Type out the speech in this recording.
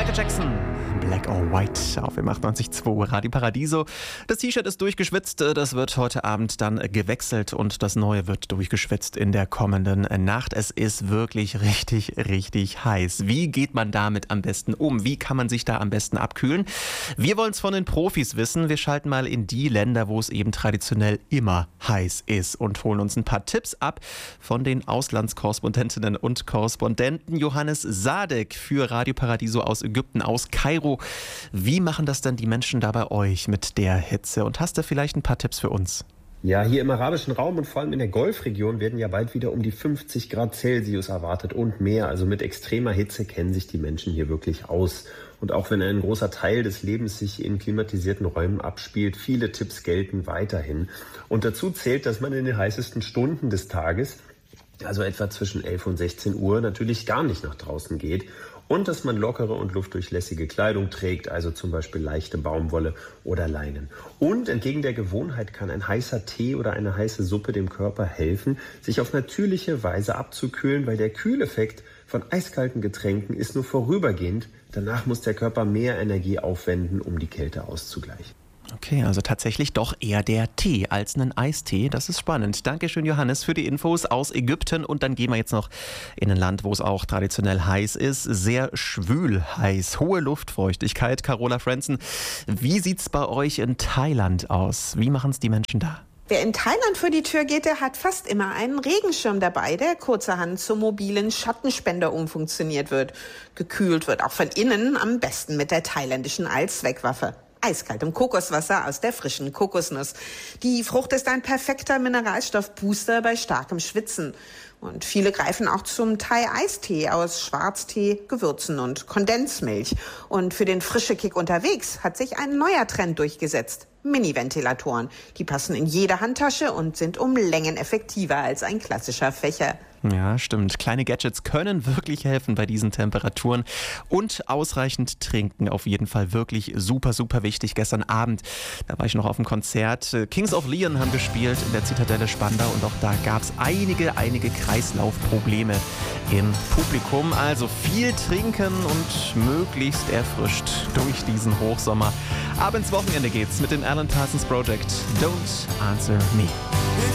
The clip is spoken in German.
Michael Jackson, Black or White auf dem 98.2 Radio Paradiso. Das T-Shirt ist durchgeschwitzt, das wird heute Abend dann gewechselt und das neue wird durchgeschwitzt in der kommenden Nacht. Es ist wirklich richtig, richtig heiß. Wie geht man damit am besten um? Wie kann man sich da am besten abkühlen? Wir wollen es von den Profis wissen. Wir schalten mal in die Länder, wo es eben traditionell immer heiß ist und holen uns ein paar Tipps ab von den Auslandskorrespondentinnen und Korrespondenten. Johannes Sadek für Radio Paradiso aus Ägypten, aus Kairo. Wie machen das denn die Menschen da bei euch mit der Hitze? Und hast du vielleicht ein paar Tipps für uns? Ja, hier im arabischen Raum und vor allem in der Golfregion werden ja bald wieder um die 50 Grad Celsius erwartet und mehr. Also mit extremer Hitze kennen sich die Menschen hier wirklich aus. Und auch wenn ein großer Teil des Lebens sich in klimatisierten Räumen abspielt, viele Tipps gelten weiterhin. Und dazu zählt, dass man in den heißesten Stunden des Tages, also etwa zwischen 11 und 16 Uhr, natürlich gar nicht nach draußen geht. Und dass man lockere und luftdurchlässige Kleidung trägt, also zum Beispiel leichte Baumwolle oder Leinen. Und entgegen der Gewohnheit kann ein heißer Tee oder eine heiße Suppe dem Körper helfen, sich auf natürliche Weise abzukühlen, weil der Kühleffekt von eiskalten Getränken ist nur vorübergehend. Danach muss der Körper mehr Energie aufwenden, um die Kälte auszugleichen. Okay, also tatsächlich doch eher der Tee als einen Eistee. Das ist spannend. Dankeschön, Johannes, für die Infos aus Ägypten. Und dann gehen wir jetzt noch in ein Land, wo es auch traditionell heiß ist. Sehr schwül heiß. Hohe Luftfeuchtigkeit. Carola Franzen, wie sieht's bei euch in Thailand aus? Wie machen es die Menschen da? Wer in Thailand vor die Tür geht, der hat fast immer einen Regenschirm dabei, der kurzerhand zum mobilen Schattenspender umfunktioniert wird. Gekühlt wird auch von innen, am besten mit der thailändischen Allzweckwaffe. Eiskaltem Kokoswasser aus der frischen Kokosnuss. Die Frucht ist ein perfekter Mineralstoffbooster bei starkem Schwitzen. Und viele greifen auch zum Thai-Eistee aus Schwarztee, Gewürzen und Kondensmilch. Und für den frische Kick unterwegs hat sich ein neuer Trend durchgesetzt. Mini-Ventilatoren. Die passen in jede Handtasche und sind um Längen effektiver als ein klassischer Fächer. Ja, stimmt. Kleine Gadgets können wirklich helfen bei diesen Temperaturen. Und ausreichend trinken, auf jeden Fall wirklich super, super wichtig. Gestern Abend, da war ich noch auf dem Konzert. Kings of Leon haben gespielt in der Zitadelle Spandau und auch da gab es einige Kreislaufprobleme im Publikum. Also viel trinken und möglichst erfrischt durch diesen Hochsommer. Ab ins Wochenende geht's mit dem Alan Parsons Project. Don't Answer Me.